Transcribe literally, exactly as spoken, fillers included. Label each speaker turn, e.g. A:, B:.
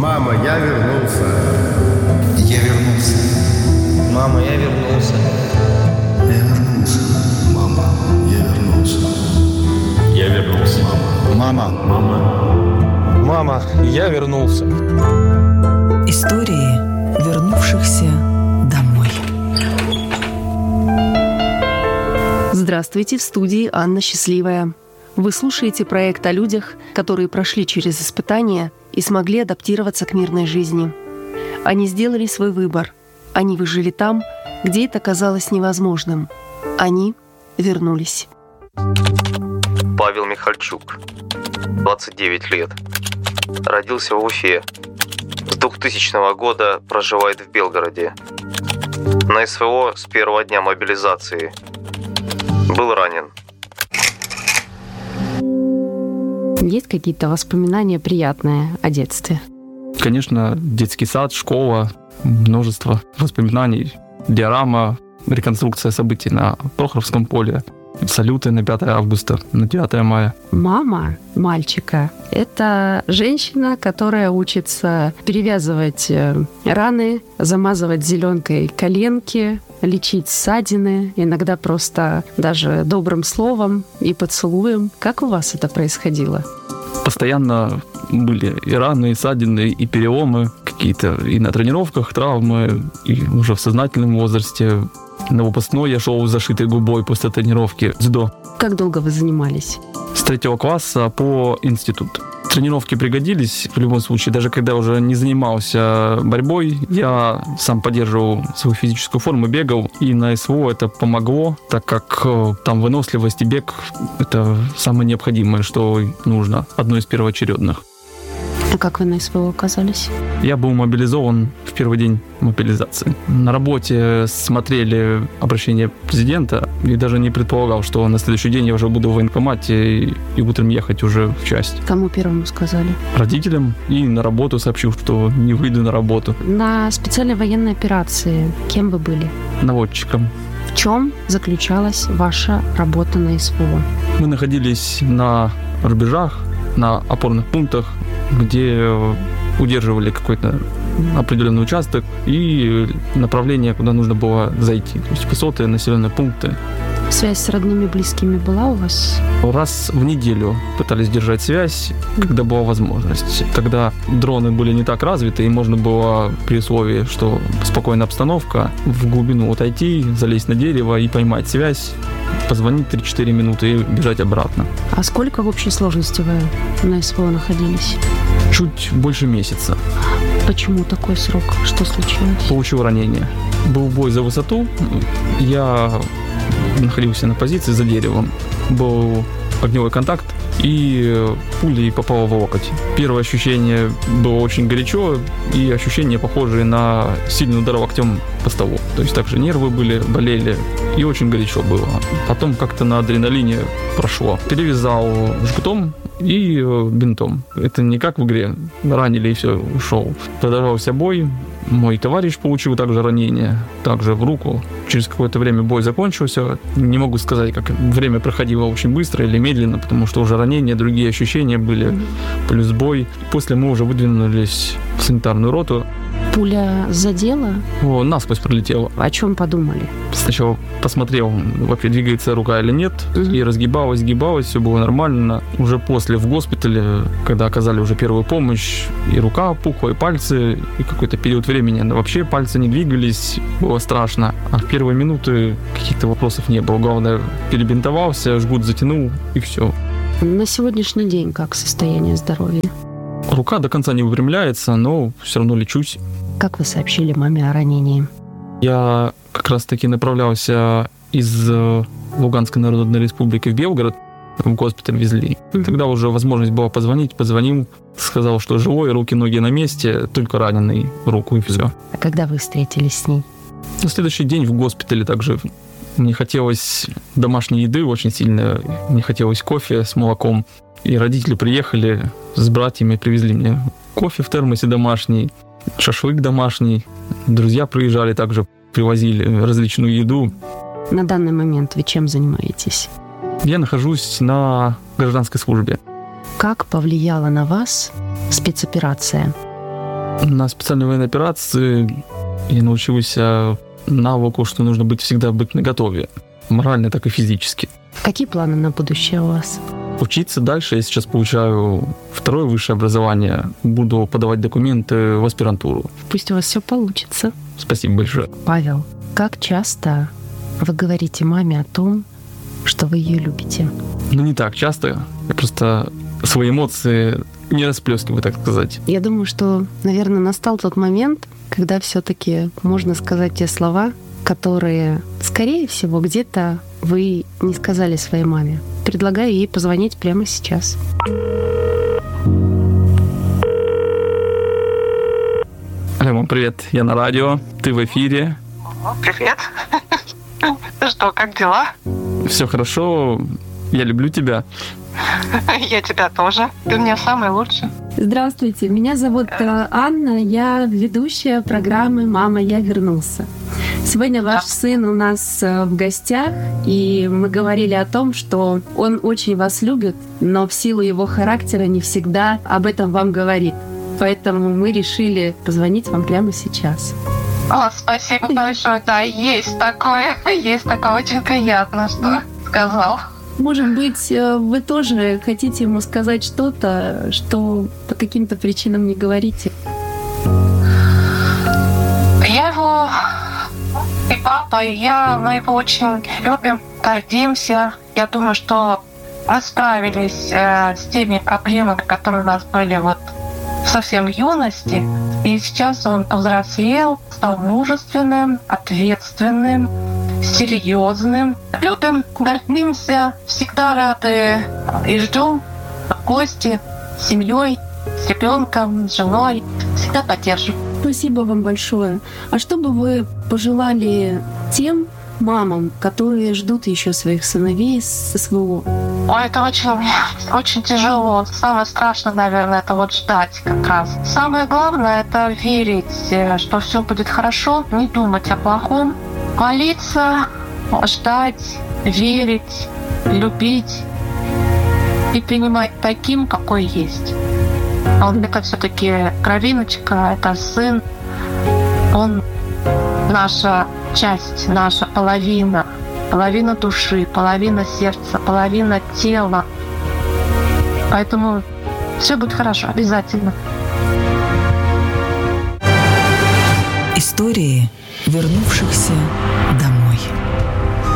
A: Мама, я вернулся.
B: Я вернулся.
C: Мама, я вернулся.
B: Я вернулся.
A: Мама, я вернулся.
D: Я вернулся.
B: Мама.
D: Мама.
C: Мама, я вернулся.
E: Истории вернувшихся домой.
F: Здравствуйте, в студии Анна Счастливая. Вы слушаете проект о людях, которые прошли через испытания и смогли адаптироваться к мирной жизни. Они сделали свой выбор. Они выжили там, где это казалось невозможным. Они вернулись.
G: Павел Михальчук, двадцать девять лет. Родился в Уфе. С двухтысячного года проживает в Белгороде. На СВО с первого дня мобилизации. Был ранен.
H: Есть какие-то воспоминания приятные о детстве?
I: Конечно, детский сад, школа, множество воспоминаний, диорама, реконструкция событий на Прохоровском поле, салюты на пятое августа, на девятое мая.
H: Мама мальчика — это женщина, которая учится перевязывать раны, замазывать зеленкой коленки, лечить ссадины, иногда просто даже добрым словом и поцелуем. Как у вас это происходило?
I: Постоянно были и раны, и ссадины, и переломы какие-то, и на тренировках травмы, и уже в сознательном возрасте. На выпускной я шел с зашитой губой после тренировки дзюдо.
H: Как долго вы занимались?
I: С третьего класса по институт. Тренировки пригодились в любом случае. Даже когда уже не занимался борьбой, я сам поддерживал свою физическую форму, бегал. И на СВО это помогло, так как там выносливость и бег — это самое необходимое, что нужно, одно из первоочередных.
H: А как вы на СВО оказались?
I: Я был мобилизован в первый день мобилизации. На работе смотрели обращение президента и даже не предполагал, что на следующий день я уже буду в военкомате и, и утром ехать уже в часть.
H: Кому первому сказали?
I: Родителям. И на работу сообщил, что не выйду на работу.
H: На специальной военной операции кем вы были?
I: Наводчиком.
H: В чем заключалась ваша работа на СВО?
I: Мы находились на рубежах, на опорных пунктах, где удерживали какой-то определенный участок и направление, куда нужно было зайти. То есть высоты, населенные пункты.
H: Связь с родными, близкими была у вас?
I: Раз в неделю пытались держать связь, когда была возможность. Тогда дроны были не так развиты, и можно было при условии, что спокойная обстановка, в глубину отойти, залезть на дерево и поймать связь, позвонить три-четыре минуты и бежать обратно.
H: А сколько в общей сложности вы на СВО находились?
I: Чуть больше месяца.
H: Почему такой срок? Что случилось?
I: Получил ранение. Был бой за высоту. Я находился на позиции за деревом. Был огневой контакт, и пулей попала в локоть. Первое ощущение было очень горячо, и ощущения похожие на сильный удар локтем по столу. То есть также нервы были, болели, и очень горячо было. Потом как-то на адреналине прошло. Перевязал жгутом и бинтом. Это не как в игре. Ранили и все, ушел. Продолжался бой. Мой товарищ получил также ранение, также в руку. Через какое-то время бой закончился. Не могу сказать, как время проходило очень быстро или медленно, потому что уже ранения, другие ощущения были, плюс бой. После мы уже выдвинулись в санитарную роту.
H: Пуля задела?
I: О, насквозь пролетела.
H: О чем подумали?
I: Сначала посмотрел, вообще двигается рука или нет, угу. И разгибалась, сгибалась, все было нормально. Уже после в госпитале, когда оказали уже первую помощь, и рука опухла, и пальцы, и какой-то период времени вообще пальцы не двигались, было страшно. А в первые минуты каких-то вопросов не было. Главное, перебинтовался, жгут затянул, и все.
H: На сегодняшний день как состояние здоровья?
I: Рука до конца не выпрямляется, но все равно лечусь.
H: Как вы сообщили маме о ранении?
I: Я как раз-таки направлялся из Луганской Народной Республики в Белгород. В госпиталь везли. Тогда уже возможность была позвонить. Позвонил, сказал, что живой, руки, ноги на месте, только раненый руку, и все.
H: А когда вы встретились с ней?
I: На следующий день в госпитале также мне хотелось домашней еды очень сильно. Мне хотелось кофе с молоком. И родители приехали с братьями, привезли мне кофе в термосе домашний, шашлык домашний. Друзья приезжали также, привозили различную еду.
H: На данный момент вы чем занимаетесь?
I: Я нахожусь на гражданской службе.
H: Как повлияла на вас спецоперация?
I: На специальной военной операции я научился навыку, что нужно быть всегда быть наготове. Морально, так и физически.
H: Какие планы на будущее у вас?
I: Учиться дальше. Я сейчас получаю второе высшее образование. Буду подавать документы в аспирантуру.
H: Пусть у вас все получится.
I: Спасибо большое.
H: Павел, как часто вы говорите маме о том, что вы ее любите?
I: Ну, не так часто. Я просто свои эмоции не расплескиваю, так сказать.
H: Я думаю, что, наверное, настал тот момент, когда все-таки можно сказать те слова, которые, скорее всего, где-то вы не сказали своей маме. Предлагаю ей позвонить прямо сейчас.
I: Алло, мам, привет. Я на радио. Ты в эфире.
J: Привет. Ну что, как дела?
I: Все хорошо. Я люблю тебя.
J: Я тебя тоже. Ты у меня самый лучший.
H: Здравствуйте, меня зовут Анна, я ведущая программы «Мама, я вернулся». Сегодня ваш сын у нас в гостях, и мы говорили о том, что он очень вас любит, но в силу его характера не всегда об этом вам говорит. Поэтому мы решили позвонить вам прямо сейчас.
J: О, спасибо большое. Да, есть такое. Есть такое. Очень приятно, что сказал.
H: Может быть, вы тоже хотите ему сказать что-то, что по каким-то причинам не говорите?
J: Я его и папа, и я, мы его очень любим, гордимся. Я думаю, что расправились э, с теми проблемами, которые у нас были вот совсем в юности. И сейчас он повзрослел, стал мужественным, ответственным, серьезным. Любим, гордимся, всегда рады и ждем в гости с семьей, с ребенком, с женой. Всегда поддержим.
H: Спасибо вам большое. А что бы вы пожелали тем мамам, которые ждут еще своих сыновей с СВО?
J: Ой, это очень, очень тяжело. Самое страшное, наверное, это вот ждать как раз. Самое главное — это верить, что все будет хорошо, не думать о плохом, молиться, ждать, верить, любить и принимать таким, какой есть. Он это все-таки кровиночка, это сын, он наша часть, наша половина, половина души, половина сердца, половина тела. Поэтому все будет хорошо, обязательно.
E: Истории вернувшихся